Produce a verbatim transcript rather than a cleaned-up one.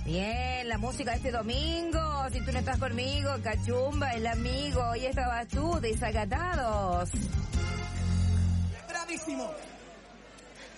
Bien, la música de este domingo. Si tú no estás conmigo, Cachumba, el amigo. Y estabas tú, Desacatados. Bravísimo.